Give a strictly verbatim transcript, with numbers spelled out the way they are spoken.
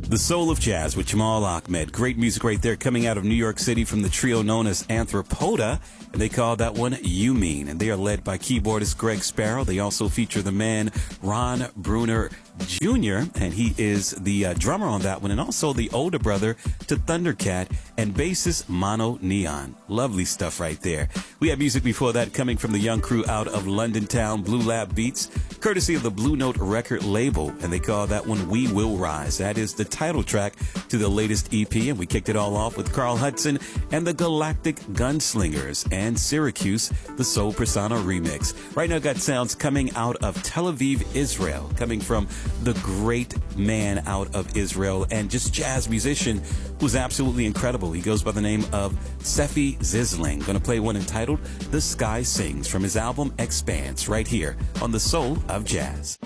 The Soul of Jazz with Jamal Ahmed. Great music right there coming out of New York City from the trio known as Anthropoda. And they call that one You Mean. And they are led by keyboardist Greg Sparrow. They also feature the man Ron Bruner Junior And he is the uh, drummer on that one. And also the older brother to Thundercat and bassist Mono Neon. Lovely stuff right there. We had music before that coming from the young crew out of London town, Blue Lab Beats, courtesy of the Blue Note record label. And they call that one We Will Rise. That is the title track to the latest E P. And we kicked it all off with Carl Hudson and the Galactic Gunslingers and Syracuse, the Soul Persona remix. Right now got sounds coming out of Tel Aviv, Israel, coming from the great man out of Israel and just jazz musician who's absolutely incredible. He goes by the name of Sefi Zisling. Going to play one entitled The Sky Sings from his album Expanse right here on The Soul of Jazz.